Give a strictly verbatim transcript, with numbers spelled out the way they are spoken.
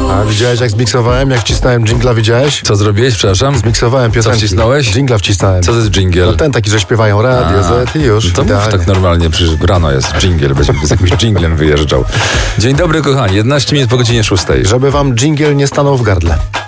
A widziałeś, jak zmiksowałem, jak wcisnąłem dżingla, widziałeś? Co zrobiłeś, przepraszam? Zmiksowałem piosenki. Co wcisnąłeś? Dżingla wcisnąłem. Co to jest dżingiel? No ten taki, że śpiewają Radio Z i już. To mów idealnie. tak normalnie, przecież rano jest dżingiel, będzie z jakimś dżinglem wyjeżdżał. Dzień dobry, kochani, jedenaście minut po godzinie szóstej. Żeby wam dżingiel nie stanął w gardle.